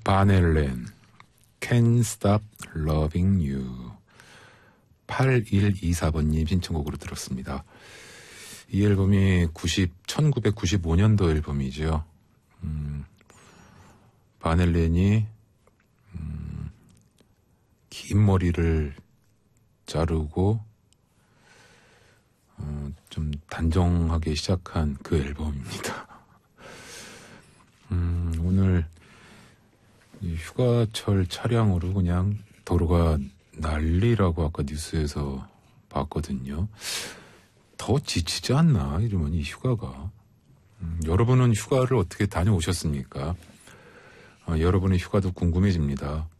바넬렌 Can't Stop Loving You 8124번님 신청곡으로 들었습니다. 이 앨범이 1995년도 앨범이죠. 바넬렌이 긴 머리를 자르고 좀 단정하게 시작한 그 앨범입니다. 오늘 휴가철 차량으로 그냥 도로가 난리라고 아까 뉴스에서 봤거든요. 더 지치지 않나 이러면 이 휴가가. 여러분은 휴가를 어떻게 다녀오셨습니까? 여러분의 휴가도 궁금해집니다.